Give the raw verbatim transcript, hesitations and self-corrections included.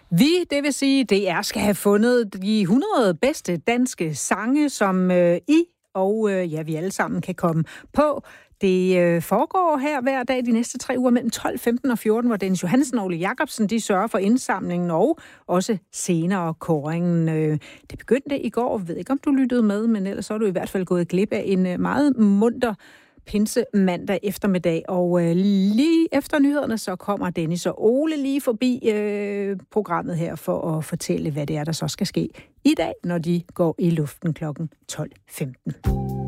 Vi, det vil sige, D R skal have fundet de hundrede bedste danske sange, som øh, I og øh, ja, vi alle sammen kan komme på. Det øh, foregår her hver dag de næste tre uger mellem tolv, femten og fjorten, hvor Dennis Johansen og Ole Jacobsen, de sørger for indsamlingen og også senere kåringen. Øh, det begyndte i går. Jeg ved ikke, om du lyttede med, men ellers så er du i hvert fald gået glip af en øh, meget munter pinse mandag eftermiddag, og øh, lige efter nyhederne, så kommer Dennis og Ole lige forbi øh, programmet her for at fortælle, hvad det er, der så skal ske i dag, når de går i luften klokken tolv femten.